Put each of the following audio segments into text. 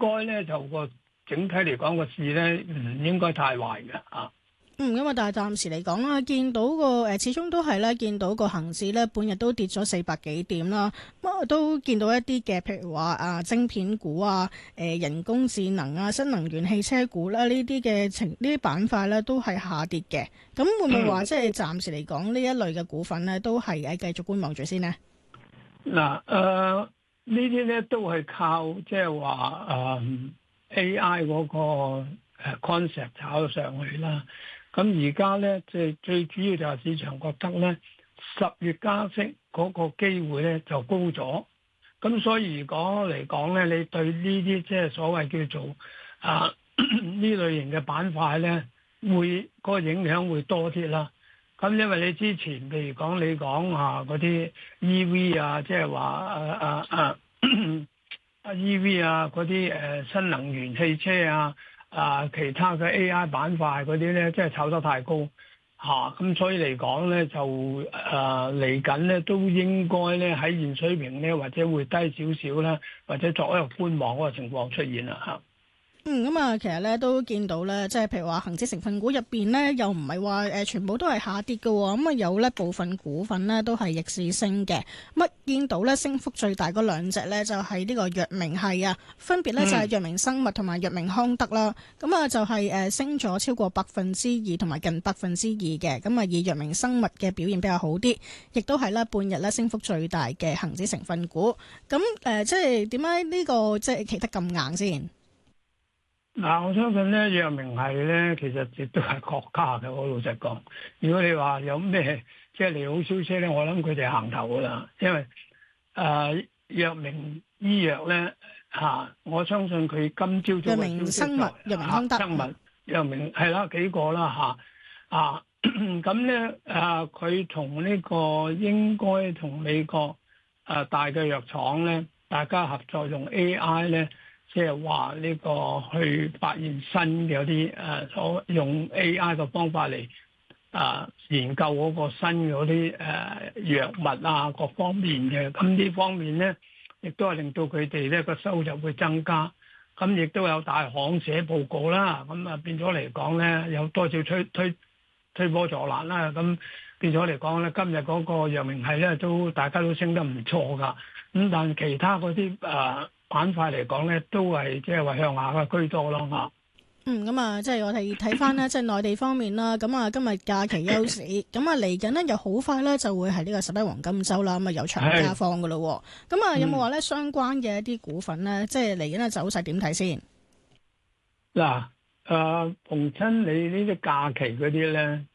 該咧就個整體嚟講個市咧唔應該太壞嘅啊。 咁啊，但係暫時嚟講啦，見到始終都係咧，見到個恒指咧，半日都跌咗400幾點啦。咁啊，都見到一啲嘅，譬如話晶片股啊、人工智能啊、新能源汽車股啦，呢啲嘅呢啲板塊咧都係下跌嘅。咁會唔會話即係暫時嚟講呢一類嘅股份咧，都係繼續觀望住先呢？ 嗱，呢啲咧都係靠即係話AI 嗰個concept 炒上去啦。咁而家咧，即係最主要就係市場覺得咧，10月加息嗰個機會咧就高咗。咁所以如果嚟講咧，你對呢啲即係所謂叫做呢類型嘅板塊咧，會嗰個影響會多啲啦。咁因為你之前譬如講你講嗰啲 EV 啊，即係話EV 啊嗰啲新能源汽車其他嘅 AI 板塊嗰啲咧，即係炒得太高咁所以嚟講咧就嚟緊咧都應該咧喺現水平咧或者會低少少啦，或者作一個觀望嗰個情況出現啦咁啊，其實咧都見到咧，即係譬如話恒指成分股入邊咧，又唔係話全部都係下跌嘅喎，咁啊有咧部分股份咧都係逆市升嘅。咁啊見到咧升幅最大嗰兩隻咧就係呢個藥明系啊，分別咧就係藥明生物同埋藥明康德啦。咁啊就係升咗超過2%同埋近2%嘅。咁啊以藥明生物嘅表現比較好啲，亦都係咧半日咧升幅最大嘅恒指成分股。咁即係點解呢個即係企得咁硬先？ 嗱，我相信咧，藥明系咧，其實亦都係國家嘅。我老實講，如果你話有咩即係利好消息咧，我諗佢哋行頭噶啦。因為藥明醫藥咧我相信佢今朝早嘅消息生物、藥明康德、 藥明係啦幾個啦咁咧佢同呢個應該同美國大嘅藥廠咧，大家合作用 AI 咧。即係話呢個去發現新嘅啲所用 AI 嘅方法嚟研究嗰個新嗰啲藥物各方面嘅，咁呢方面咧亦都係令到佢哋咧個收入會增加，咁亦都有大行寫報告啦，咁變咗嚟講咧有多少推波助瀾啦，咁變咗嚟講咧今日嗰個藥明系咧都大家都升得唔錯噶，咁但係其他嗰啲板塊嚟講咧，都係即係話向下嘅居多咯嚇。 咁啊，即係我哋睇翻咧，即係內地方面啦。咁啊，今日假期休市，咁啊嚟緊呢又好快咧就會係呢個11黃金週啦。咁啊有長假放噶咯。咁啊有冇話咧相關嘅一啲股份咧，即係嚟緊嘅走勢點睇先？ 嗱，逢親你呢啲假期嗰啲咧，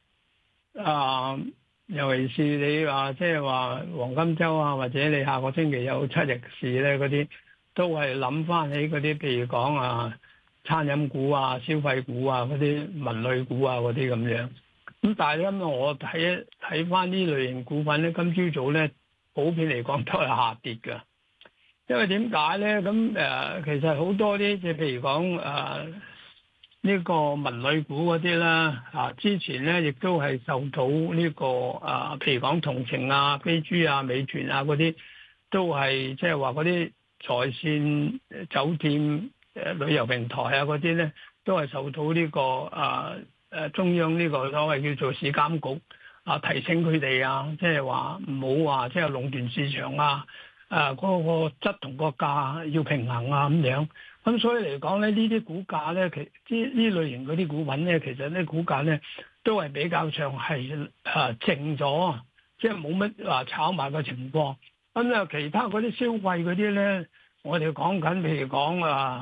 尤其是你話即係話黃金週或者你下個星期有7日市咧嗰啲。都係諗翻起嗰啲，譬如講餐飲股消費股嗰啲文旅股嗰啲咁樣。咁但係因為我睇翻呢類型股份咧，今朝早咧普遍嚟講都係下跌㗎。因為點解咧？咁其實好多啲即係譬如講呢個文旅股嗰啲啦，之前咧亦都係受到呢個譬如講同程飛豬美團嗰啲，都係即係話嗰啲。在線酒店旅遊平台嗰啲咧，都係受到呢個中央呢個所謂叫做市監局提醒佢哋即係話唔好話即係壟斷市場嗰個質同個價要平衡咁樣。咁所以嚟講咧，呢啲股價咧，呢類型嗰啲股份咧，其實呢股價咧都係比較上係靜咗，即係冇乜話炒賣嘅情況。咁其他嗰啲消費嗰啲咧，我哋講緊，譬如講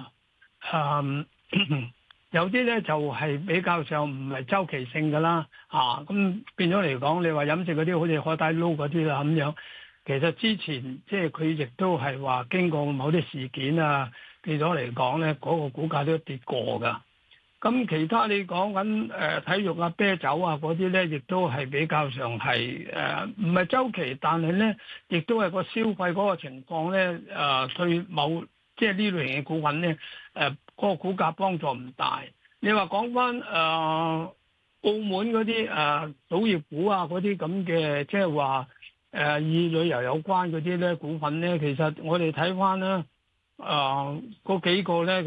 有啲咧就係比較上唔係周期性㗎啦，咁變咗嚟講，你話飲食嗰啲好似海底撈嗰啲啦咁樣，其實之前即係佢亦都係話經過某啲事件變咗嚟講咧，嗰個股價都跌過㗎。咁其他你講緊體育啤酒嗰啲咧，亦都係比較上係唔係周期，但係咧亦都係個消費嗰個情況咧對某即係呢類型嘅股份咧嗰個股價幫助唔大。你話講翻澳門嗰啲賭業股嗰啲咁嘅，即係話以旅遊有關嗰啲咧股份咧，其實我哋睇翻啦嗰幾個咧。